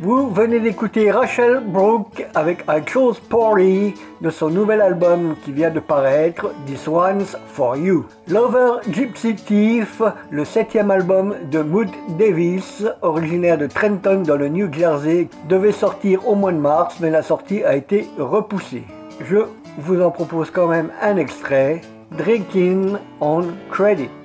Vous venez d'écouter Rachel Brooke avec I Chose Party de son nouvel album qui vient de paraître, This One's For You. Lover Gypsy Thief, le 7e album de Mood Davis, originaire de Trenton dans le New Jersey, devait sortir au mois de mars, mais la sortie a été repoussée. Je vous en propose quand même un extrait, Drinking on Credit.